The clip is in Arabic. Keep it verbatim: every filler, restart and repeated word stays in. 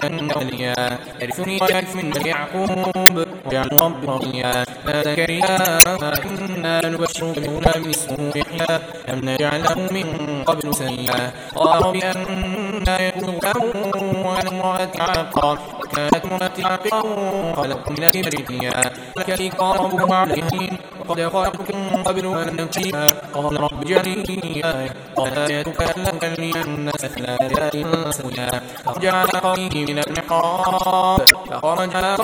واجعلني وليا يرثني ويرث من يعقوب واجعله ربي رضيا. يا زكريا إنا نبشرك بغلام اسمه يحيى لم نجعل له من قبل سميا. قال رب أنى يكون له وأنا امرأتي عاقر وكانت امرأتي عاقرا قالت من الكبر عتيا لك ربكم عليهم وقد خلقتكم من قبل ولم تكن شيئا. قال رب اجعل لي آية قال آيتك ألا تكلم الناس ثلاث ليال سويا. فخرج على قومه من المحراب فخرج على